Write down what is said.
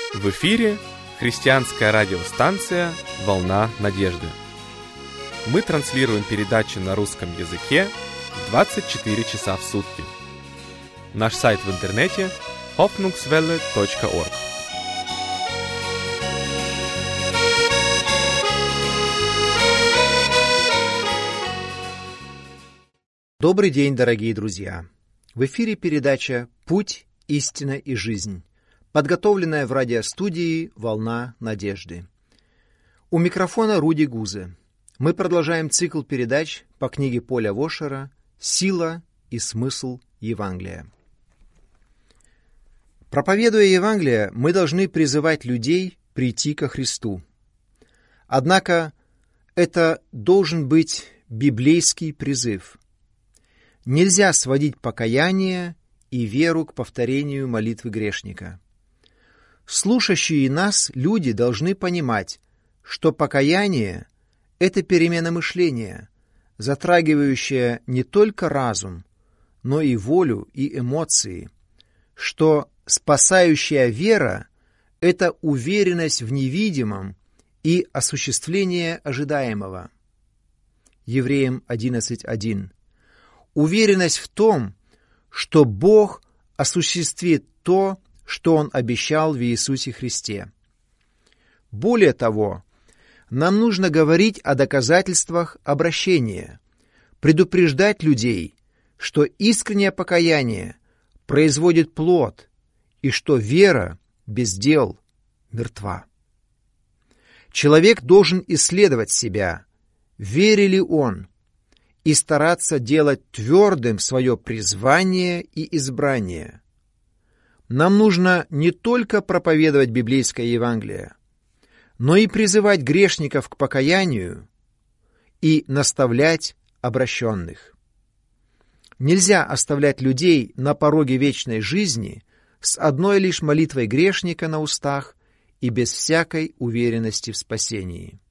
В эфире христианская радиостанция «Волна надежды». Мы транслируем передачи на русском языке 24 часа в сутки. Наш сайт в интернете hoffnungswelle.org. Добрый день, дорогие друзья! В эфире передача «Путь, истина и жизнь», подготовленная в радиостудии «Волна надежды». У микрофона Руди Гузе. Мы продолжаем цикл передач по книге Поля Вошера «Сила и смысл Евангелия». Проповедуя Евангелие, мы должны призывать людей прийти ко Христу. Однако это должен быть библейский призыв. Нельзя сводить покаяние и веру к повторению молитвы грешника. Слушающие нас люди должны понимать, что покаяние — это перемена мышления, затрагивающая не только разум, но и волю и эмоции, что спасающая вера — это уверенность в невидимом и осуществление ожидаемого. Евреям 11:1. Уверенность в том, что Бог осуществит то, что Он обещал в Иисусе Христе. Более того, нам нужно говорить о доказательствах обращения, предупреждать людей, что искреннее покаяние производит плод и что вера без дел мертва. Человек должен исследовать себя, верит ли он, и стараться делать твердым свое призвание и избрание. Нам нужно не только проповедовать библейское Евангелие, но и призывать грешников к покаянию и наставлять обращенных. Нельзя оставлять людей на пороге вечной жизни с одной лишь молитвой грешника на устах и без всякой уверенности в спасении.